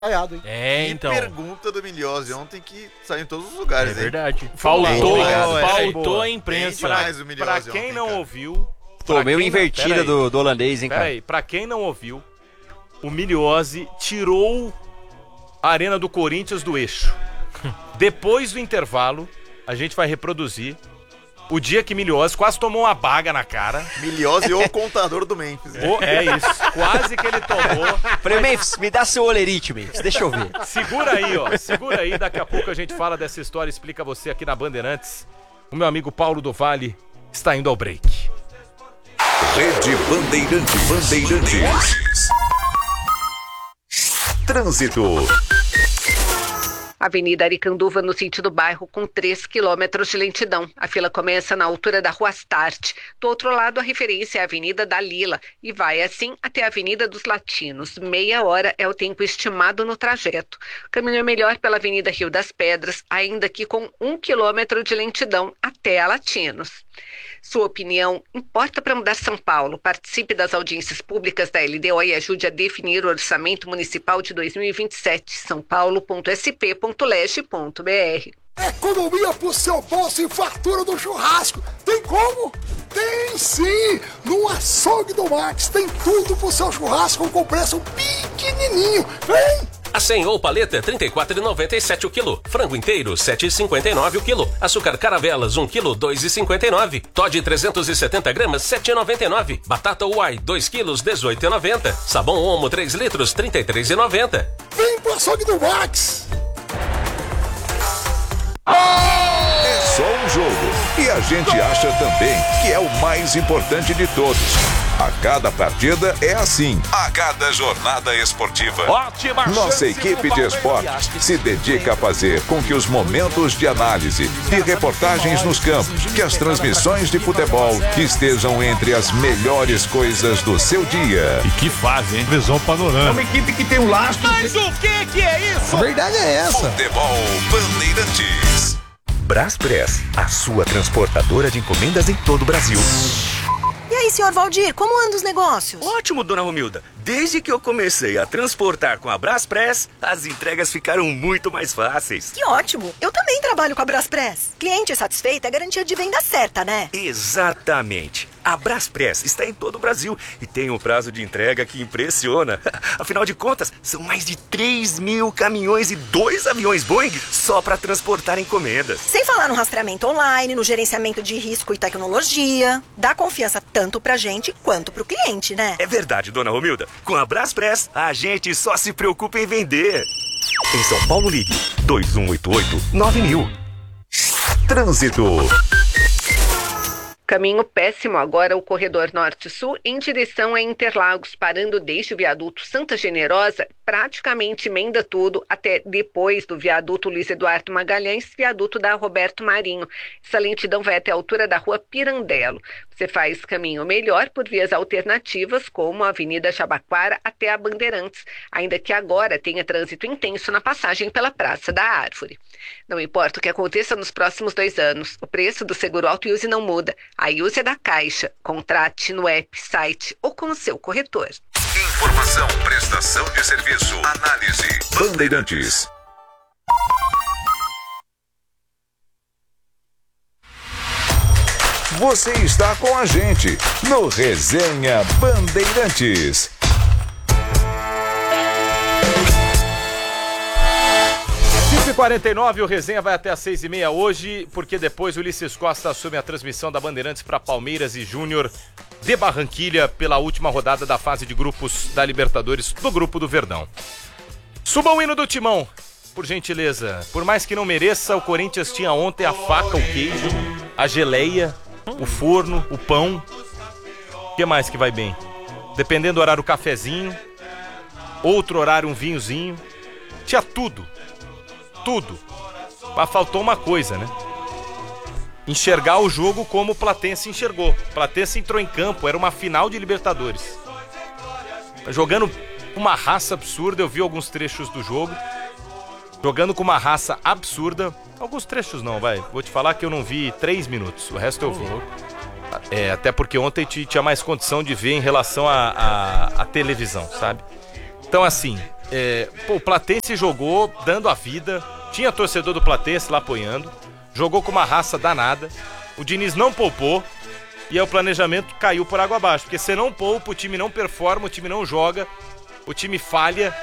Hein? Então. Pergunta do Miliose ontem que saiu em todos os lugares, É verdade. hein? Faltou a imprensa. Pra quem não ouviu... Tomei uma invertida do holandês, hein, cara? Peraí, pra quem não ouviu, o Miliose tirou a Arena do Corinthians do eixo. Depois do intervalo, a gente vai reproduzir o dia que Miliose quase tomou uma baga na cara. Miliose ou o contador do Memphis. É isso, quase que ele tomou. Falei, Memphis, me dá seu olerite, Memphis, deixa eu ver. Segura aí, ó. Segura aí, daqui a pouco a gente fala dessa história, explica você aqui na Bandeirantes. O meu amigo Paulo do Vale está indo ao break. Rede Bandeirantes. Trânsito. Avenida Aricanduva, no sentido bairro, com 3 quilômetros de lentidão. A fila começa na altura da Rua Start. Do outro lado, a referência é a Avenida da Lila e vai assim até a Avenida dos Latinos. Meia hora é o tempo estimado no trajeto. O caminho é melhor pela Avenida Rio das Pedras, ainda que com 1 quilômetro de lentidão até a Latinos. Sua opinião importa para mudar São Paulo. Participe das audiências públicas da LDO e ajude a definir o orçamento municipal de 2027. sãopaulo.sp.leg.br. Economia pro seu bolso e fartura do churrasco. Tem como? Tem sim! No açougue do Max tem tudo pro seu churrasco com preço pequenininho. Vem! A 100 ou paleta R$ 34,97 o quilo. Frango inteiro R$ 7,59 o quilo. Açúcar caravelas 1 quilo R$ 2,59. Toddy 370 gramas R$ 7,99. Batata Uai 2 quilos R$ 18,90. Sabão Omo 3 litros R$ 33,90. Vem pro açougue do Max! É só um jogo e a gente acha também que é o mais importante de todos. A cada partida é assim. A cada jornada esportiva, nossa equipe de esportes se dedica a fazer com que os momentos de análise e reportagens nos campos, que as transmissões de futebol estejam entre as melhores coisas do seu dia. E que fase, hein? Visão panorâmica. É uma equipe que tem um lastro. Mas o que é isso? A verdade é essa. Futebol Bandeirantes. Braspress, a sua transportadora de encomendas em todo o Brasil. E aí, senhor Valdir, como andam os negócios? Ótimo, dona Romilda. Desde que eu comecei a transportar com a Braspress, as entregas ficaram muito mais fáceis. Que ótimo! Eu também trabalho com a Braspress. Cliente satisfeito é garantia de venda certa, né? Exatamente. A Braspress está em todo o Brasil e tem um prazo de entrega que impressiona. Afinal de contas, são mais de 3.000 caminhões e 2 aviões Boeing só para transportar encomendas. Sem falar no rastreamento online, no gerenciamento de risco e tecnologia. Dá confiança tanto pra gente quanto pro cliente, né? É verdade, dona Romilda. Com a Braspress, a gente só se preocupa em vender. Em São Paulo, ligue 2188-9000. Trânsito. Caminho péssimo agora o corredor norte-sul em direção a Interlagos, parando desde o viaduto Santa Generosa, praticamente emenda tudo até depois do viaduto Luiz Eduardo Magalhães, viaduto da Roberto Marinho. Essa lentidão vai até a altura da rua Pirandello. Você faz caminho melhor por vias alternativas, como a Avenida Jabaquara até a Bandeirantes, ainda que agora tenha trânsito intenso na passagem pela Praça da Árvore. Não importa o que aconteça nos próximos 2 anos, o preço do seguro auto e use não muda. A IUSE é da Caixa. Contrate no app, site ou com o seu corretor. Informação, prestação de serviço, análise. Bandeirantes. Você está com a gente no Resenha Bandeirantes. 5h49, o Resenha vai até às 6h30 hoje, porque depois o Ulisses Costa assume a transmissão da Bandeirantes para Palmeiras e Júnior de Barranquilha pela última rodada da fase de grupos da Libertadores do Grupo do Verdão. Suba o hino do Timão, por gentileza. Por mais que não mereça, o Corinthians tinha ontem a faca, o queijo, a geleia, o forno, o pão. O que mais que vai bem? Dependendo do horário, o cafezinho. Outro horário, um vinhozinho. Tinha tudo. Tudo. Mas faltou uma coisa, né? Enxergar o jogo como o Platense enxergou. O Platense entrou em campo, era uma final de Libertadores. Jogando com uma raça absurda, eu vi alguns trechos do jogo. Jogando com uma raça absurda. Alguns trechos não, vai. Vou te falar que eu não vi 3 minutos, o resto eu vi. Até porque ontem tinha mais condição de ver em relação à televisão, sabe? Então assim, o Platense jogou dando a vida, tinha torcedor do Platense lá apoiando, jogou com uma raça danada, o Diniz não poupou e aí o planejamento caiu por água abaixo, porque você não poupa, o time não performa, o time não joga, o time falha,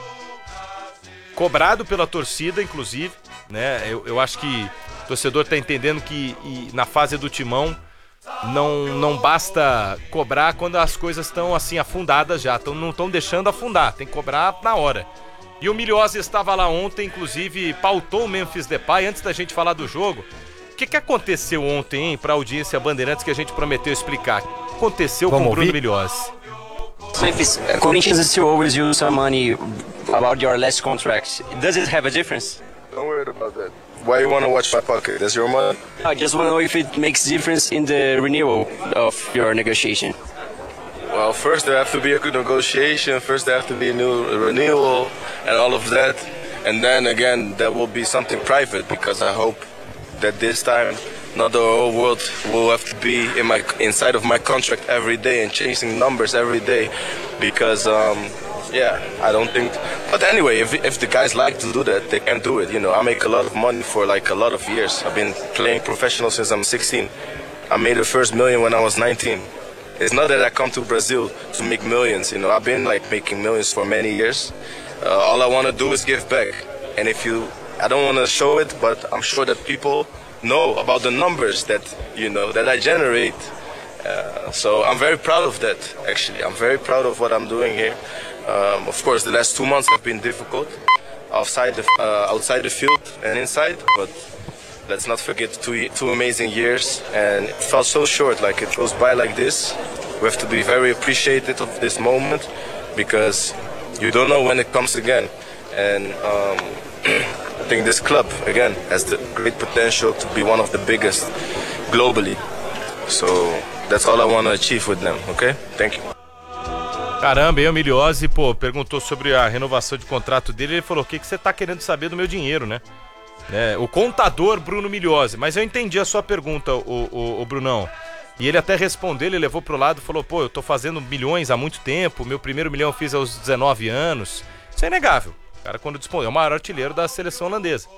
cobrado pela torcida, inclusive, né? Eu acho que o torcedor tá entendendo que na fase do Timão não basta cobrar quando as coisas estão assim afundadas já, não estão deixando afundar, tem que cobrar na hora. E o Milhose estava lá ontem, inclusive pautou o Memphis Depay. Antes da gente falar do jogo, o que aconteceu ontem, hein, pra audiência Bandeirantes que a gente prometeu explicar? O que aconteceu com o Bruno Milhose? Memphis, Corinthians still always use some money about your last contract. Does it have a difference? Don't worry about that. Why you want to watch my pocket? That's your money? I just want to know if it makes difference in the renewal of your negotiation. Well, first there have to be a good negotiation. First there have to be a new renewal and all of that. And then again, there will be something private because I hope that this time not the whole world will have to be inside of my contract every day and chasing numbers every day because I don't think. But anyway, if the guys like to do that, they can do it. You know, I make a lot of money for like a lot of years. I've been playing professional since I'm 16. I made the first million when I was 19. It's not that I come to Brazil to make millions. You know, I've been like making millions for many years. All I want to do is give back. And I don't want to show it, but I'm sure that people know about the numbers that that I generate. So I'm very proud of that. Actually, I'm very proud of what I'm doing here. Of course, the last 2 months have been difficult, outside the field and inside. But let's not forget two amazing years, and it felt so short. Like it goes by like this. We have to be very appreciative of this moment because you don't know when it comes again. And I think this club again has the great potential to be one of the biggest globally. So that's all I want to achieve with them. Okay? Thank you. Caramba, e o Milhose, perguntou sobre a renovação de contrato dele, ele falou, o que você tá querendo saber do meu dinheiro, né? O contador Bruno Milhose, mas eu entendi a sua pergunta, o Brunão. E ele até respondeu, ele levou pro lado e falou, eu tô fazendo milhões há muito tempo, meu primeiro milhão eu fiz aos 19 anos. Isso é inegável. O cara, quando dispõe, é o maior artilheiro da seleção holandesa.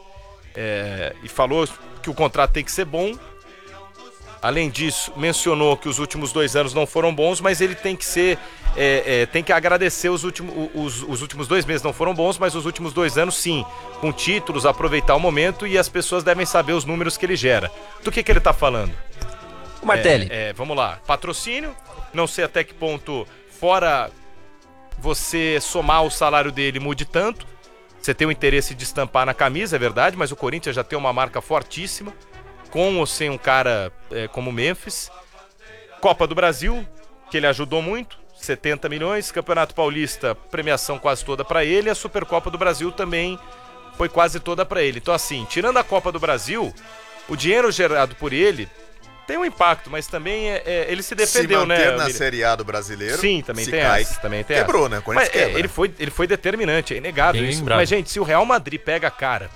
E falou que o contrato tem que ser bom. Além disso, mencionou que os últimos 2 anos não foram bons, mas ele tem que ser, tem que agradecer os últimos 2 meses não foram bons, mas os últimos 2 anos sim, com títulos, aproveitar o momento, e as pessoas devem saber os números que ele gera. Do que ele tá falando? O Martelli. Vamos lá, patrocínio, não sei até que ponto, fora você somar o salário dele, mude tanto. Você tem o interesse de estampar na camisa, é verdade, mas o Corinthians já tem uma marca fortíssima, com ou sem um cara como Memphis. Copa do Brasil, que ele ajudou muito, 70 milhões. Campeonato Paulista, premiação quase toda para ele. A Supercopa do Brasil também foi quase toda para ele. Então assim, tirando a Copa do Brasil, o dinheiro gerado por ele tem um impacto, mas também ele se defendeu, né? Se manter na Série A do brasileiro. Sim, também tem essa. Também tem quebrou, essa. Né? Mas quebra. Ele foi determinante, é inegável isso. Mas, gente, se o Real Madrid pega a cara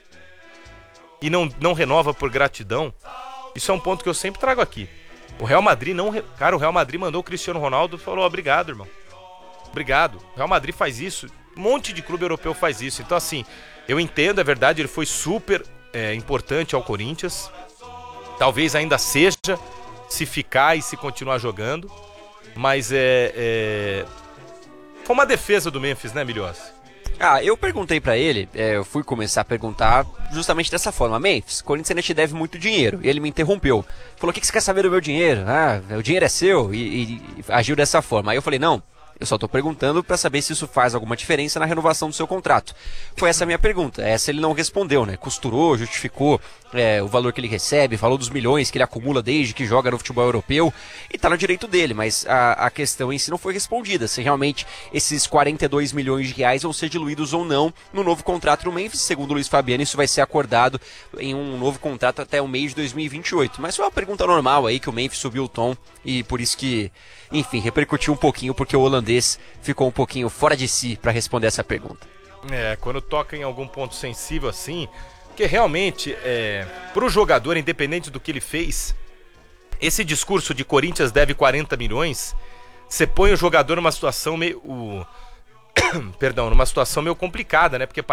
e não renova por gratidão, isso é um ponto que eu sempre trago aqui. O Real Madrid Cara, o Real Madrid mandou o Cristiano Ronaldo e falou, obrigado, irmão. Obrigado. O Real Madrid faz isso. Um monte de clube europeu faz isso. Então, assim, eu entendo, é verdade, ele foi super importante ao Corinthians. Talvez ainda seja, se ficar e se continuar jogando. Mas foi uma defesa do Memphis, né, Milhose? Eu perguntei pra ele, eu fui começar a perguntar justamente dessa forma. Memphis, o Corinthians ainda te deve muito dinheiro. E ele me interrompeu. Falou, o que você quer saber do meu dinheiro? O dinheiro é seu. E agiu dessa forma. Aí eu falei, não, eu só tô perguntando pra saber se isso faz alguma diferença na renovação do seu contrato. Foi essa a minha pergunta. Essa ele não respondeu, né? Costurou, justificou o valor que ele recebe, falou dos milhões que ele acumula desde que joga no futebol europeu, e tá no direito dele, mas a questão em si não foi respondida, se realmente esses 42 milhões de reais vão ser diluídos ou não no novo contrato do Memphis. Segundo o Luiz Fabiano, isso vai ser acordado em um novo contrato até o mês de 2028, mas foi uma pergunta normal aí que o Memphis subiu o tom, e por isso que, enfim, repercutiu um pouquinho, porque o holandês ficou um pouquinho fora de si para responder essa pergunta. Quando toca em algum ponto sensível assim, porque realmente, pro jogador, independente do que ele fez, esse discurso de Corinthians deve 40 milhões, você põe o jogador numa situação meio... perdão, numa situação meio complicada, né? Porque